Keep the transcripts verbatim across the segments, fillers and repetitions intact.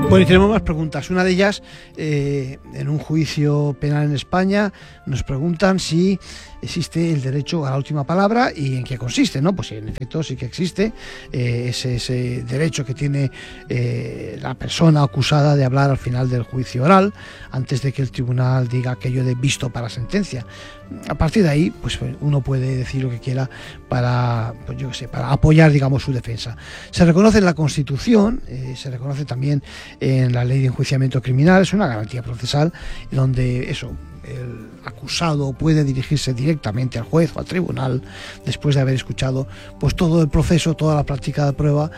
Bueno, y tenemos más preguntas. Una de ellas, eh, en un juicio penal en España, nos preguntan si existe el derecho a la última palabra y en qué consiste, ¿no? Pues sí, en efecto sí que existe eh, ese, ese derecho que tiene eh, la persona acusada de hablar al final del juicio oral, antes de que el tribunal diga aquello de visto para sentencia. A partir de ahí, pues uno puede decir lo que quiera para, pues yo qué sé, para apoyar, digamos, su defensa. Se reconoce en la Constitución, eh, se reconoce también en la Ley de Enjuiciamiento Criminal, es una garantía procesal donde eso, el acusado puede dirigirse directamente al juez o al tribunal después de haber escuchado pues todo el proceso, toda la práctica de prueba,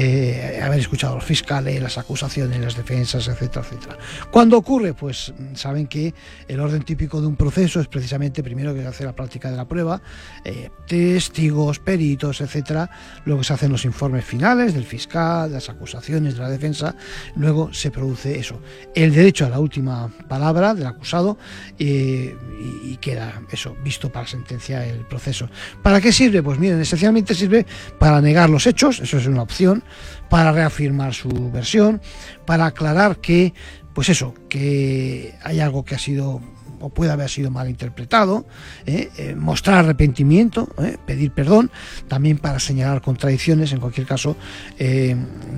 eh, haber escuchado a los fiscales, las acusaciones, las defensas, etcétera, etcétera. ¿Cuándo ocurre? Pues saben que el orden típico de un proceso es precisamente primero que se hace la práctica de la prueba, eh, testigos, peritos, etcétera, luego se hacen los informes finales del fiscal, las acusaciones de la defensa, luego se produce eso, el derecho a la última palabra del acusado. Eh, y, y queda eso, visto para sentencia el proceso. ¿Para qué sirve? Pues miren, esencialmente sirve para negar los hechos, eso es una opción, para reafirmar su versión, para aclarar que, pues eso, que hay algo que ha sido o puede haber sido mal interpretado, eh, eh, mostrar arrepentimiento, eh, pedir perdón, también para señalar contradicciones. En cualquier caso, eh,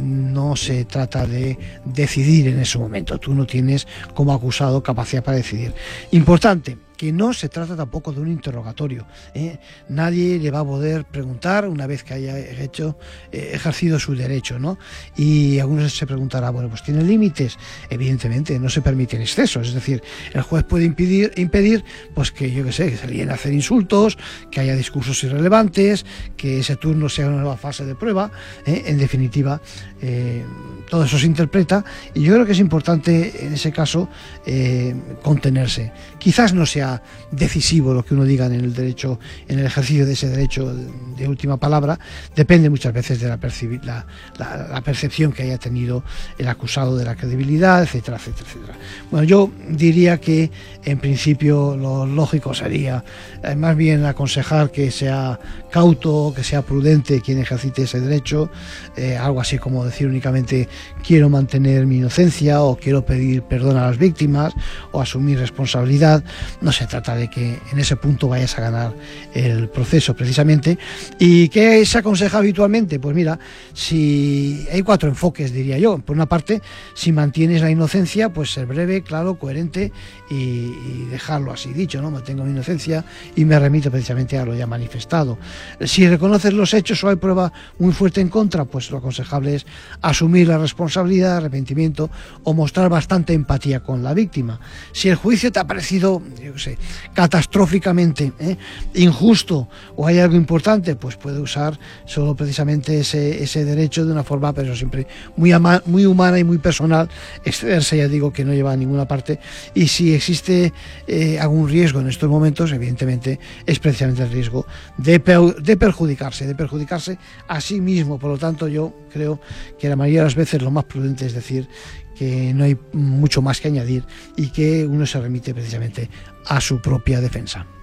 no se trata de decidir en ese momento, tú no tienes como acusado capacidad para decidir. Importante, que no se trata tampoco de un interrogatorio, ¿eh? Nadie le va a poder preguntar una vez que haya hecho, eh, ejercido su derecho, ¿no? Y algunos se preguntará, bueno, pues ¿tiene límites? Evidentemente, no se permiten excesos, es decir, el juez puede impedir, impedir pues que, yo qué sé, que se lleguen a hacer insultos, que haya discursos irrelevantes, que ese turno sea una nueva fase de prueba, ¿eh? En definitiva, eh, todo eso se interpreta y yo creo que es importante en ese caso eh, contenerse. Quizás no sea decisivo lo que uno diga en el derecho, en el ejercicio de ese derecho de, de última palabra, depende muchas veces de la, la, la, la percepción que haya tenido el acusado de la credibilidad, etcétera, etcétera, etcétera. Bueno, yo diría que en principio lo lógico sería eh, más bien aconsejar que sea cauto, que sea prudente quien ejercite ese derecho, eh, algo así como decir únicamente quiero mantener mi inocencia o quiero pedir perdón a las víctimas o asumir responsabilidad. No se trata de que en ese punto vayas a ganar el proceso precisamente. ¿Y qué se aconseja habitualmente? Pues mira, si hay cuatro enfoques, diría yo. Por una parte, si mantienes la inocencia, pues ser breve, claro, coherente y, y dejarlo así dicho, ¿no? Mantengo mi inocencia y me remito precisamente a lo ya manifestado. Si reconoces los hechos o hay prueba muy fuerte en contra, pues lo aconsejable es asumir la responsabilidad, arrepentimiento o mostrar bastante empatía con la víctima. Si el juicio te ha parecido, yo sé, catastróficamente ¿eh? injusto o hay algo importante, pues puede usar solo precisamente ese, ese derecho de una forma, pero siempre muy, ama, muy humana y muy personal, excederse, ya digo, que no lleva a ninguna parte. Y si existe eh, algún riesgo en estos momentos, evidentemente es precisamente el riesgo de, de perjudicarse, de perjudicarse a sí mismo. Por lo tanto, yo creo que la mayoría de las veces lo más prudente es decir que no hay mucho más que añadir y que uno se remite precisamente a su propia defensa.